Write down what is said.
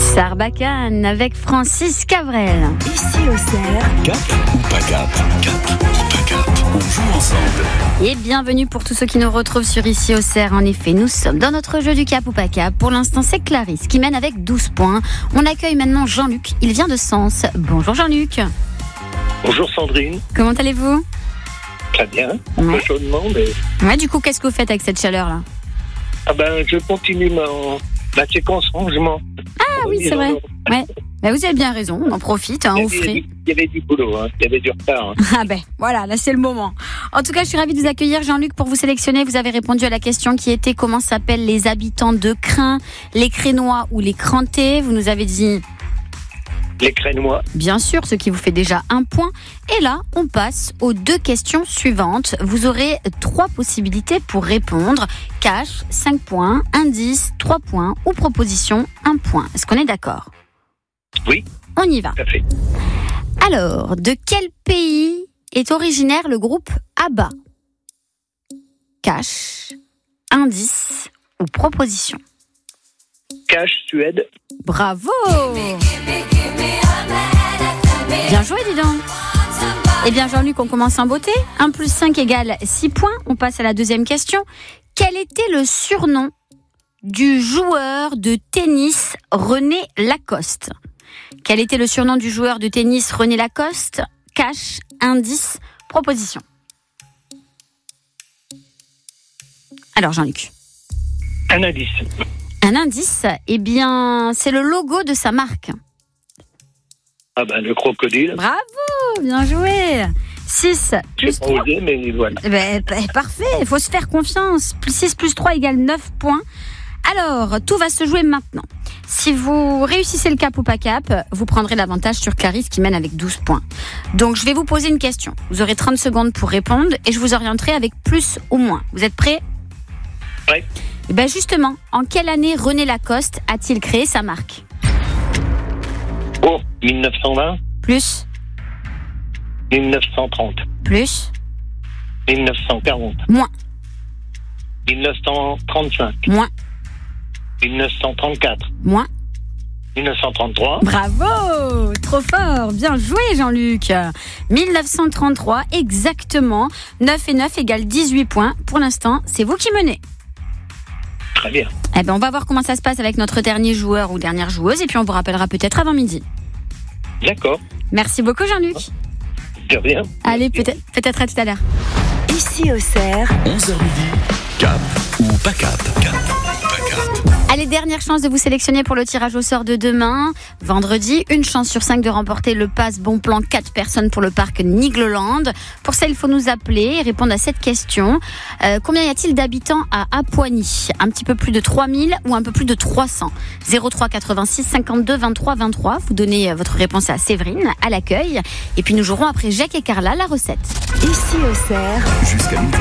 Sarbacane avec Francis Cabrel. Ici au Cerf. Cap ou pas cap? Cap ou pas cap? On joue ensemble. Et bienvenue pour tous ceux qui nous retrouvent sur Ici au Cerf. En effet, nous sommes dans notre jeu du cap ou pas cap. Pour l'instant, c'est Clarisse qui mène avec 12 points. On accueille maintenant Jean-Luc. Il vient de Sens. Bonjour Jean-Luc. Bonjour Sandrine. Comment allez-vous? Très bien, un peu chaudement, mais... Ouais, du coup, qu'est-ce que vous faites avec cette chaleur-là? je continue ma séquence rangement. Ah oui, c'est vrai. Ouais. Bah, vous avez bien raison, on en profite, au frais. Il y avait du boulot, il y avait du retard. Ah ben, voilà, là c'est le moment. En tout cas, je suis ravie de vous accueillir, Jean-Luc, pour vous sélectionner. Vous avez répondu à la question qui était comment s'appellent les habitants de Crin, les Crénois ou les Crantais. Vous nous avez dit... Les Crénois. Bien sûr, ce qui vous fait déjà 1 point. Et là, on passe aux 2 questions suivantes. Vous aurez 3 possibilités pour répondre. Cash, 5 points, indice, 3 points ou proposition, 1 point. Est-ce qu'on est d'accord? Oui. On y va. Tout à fait. Alors, de quel pays est originaire le groupe ABBA? Cash, indice ou proposition? Cash, Suède. Bravo! Bien joué, dis donc. Eh bien, Jean-Luc, on commence en beauté. 1 + 5 = 6 points. On passe à la deuxième question. Quel était le surnom du joueur de tennis René Lacoste? Quel était le surnom du joueur de tennis René Lacoste? Cash, indice, proposition. Alors, Jean-Luc. Un indice. Un indice, eh bien, c'est le logo de sa marque. Le crocodile. Bravo, bien joué. 6 plus 3. Osé, mais voilà. Parfait, il faut se faire confiance. 6 + 3 = 9 points. Alors, tout va se jouer maintenant. Si vous réussissez le cap ou pas cap, vous prendrez l'avantage sur Clarisse qui mène avec 12 points. Donc, je vais vous poser une question. Vous aurez 30 secondes pour répondre et je vous orienterai avec plus ou moins. Vous êtes prêts? Oui. Justement, en quelle année René Lacoste a-t-il créé sa marque? 1920. Plus. 1930. Plus. 1940. Moins. 1935. Moins. 1934. Moins. 1933. Bravo! Trop fort! Bien joué, Jean-Luc! 1933, exactement. 9 et 9 = 18 points. Pour l'instant, c'est vous qui menez. Très bien. On va voir comment ça se passe avec notre dernier joueur ou dernière joueuse et puis on vous rappellera peut-être avant midi. D'accord. Merci beaucoup, Jean-Luc. De rien. Allez, peut-être à tout à l'heure. Ici au Cerf. 11h midi. Cap ou pas cap? Cap ou pas cap? Allez, dernière chance de vous sélectionner pour le tirage au sort de demain, vendredi. 1 chance sur 5 de remporter le pass bon plan 4 personnes pour le parc Nigloland. Pour ça, il faut nous appeler et répondre à cette question. Combien y a-t-il d'habitants à Apoigny? Un petit peu plus de 3000 ou un peu plus de 300? 03 86 52 23 23. Vous donnez votre réponse à Séverine, à l'accueil. Et puis nous jouerons après Jacques et Carla la recette. Ici au Cerf. Jusqu'à midi.